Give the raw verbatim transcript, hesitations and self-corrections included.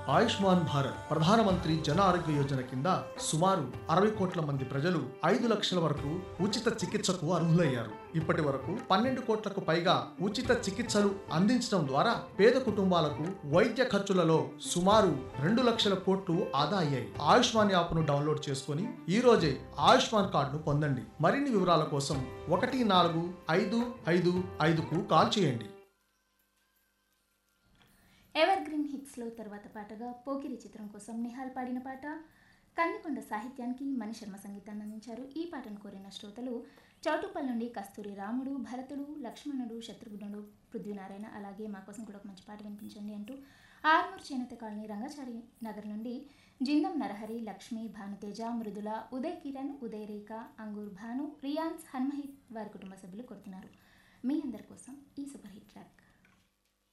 ఆయుష్మాన్ భారత్ ప్రధానమంత్రి జన ఆరోగ్య యోజన కింద సుమారు అరవై కోట్ల మంది ప్రజలు ఐదు లక్షల వరకు ఉచిత చికిత్సకు అర్హులయ్యారు. ఇప్పటి వరకు పన్నెండు కోట్లకు పైగా ఉచిత చికిత్సలు అందించడం ద్వారా పేద కుటుంబాలకు వైద్య ఖర్చులలో సుమారు రెండు లక్షల కోట్లు ఆదా అయ్యాయి. ఆయుష్మాన్ యాప్ను డౌన్లోడ్ చేసుకుని ఈ రోజే ఆయుష్మాన్ కార్డును పొందండి. మరిన్ని వివరాల కోసం ఒకటి నాలుగు ఐదు ఐదు ఐదుకు కాల్ చేయండి. ఎవర్ గ్రీన్ హిట్స్లో తర్వాత పాటగా పోకిరి చిత్రం కోసం నిహాల్ పాడిన పాట, కందికొండ సాహిత్యానికి మణిశర్మ సంగీతాన్ని అందించారు. ఈ పాటను కోరిన శ్రోతలు చౌటుప్పల్ నుండి కస్తూరి రాముడు, భరతుడు, లక్ష్మణుడు, శత్రుఘ్నుడు, పృథ్వీనారాయణ. అలాగే మా కోసం కూడా ఒక మంచి పాట వినిపించండి అంటూ ఆర్మూర్ చేనేత కాలనీ రంగాచారి నగర్ నుండి జిందం నరహరి, లక్ష్మి, భానుతేజ, మృదుల, ఉదయ్ కిరణ్, ఉదయ్ రేఖ, అంగూర్ భాను, రియాన్స్, హన్మహిత్ వారి కుటుంబ సభ్యులు కోరుతున్నారు. మీ అందరి కోసం ఈ సూపర్ హిట్ ట్రాక్.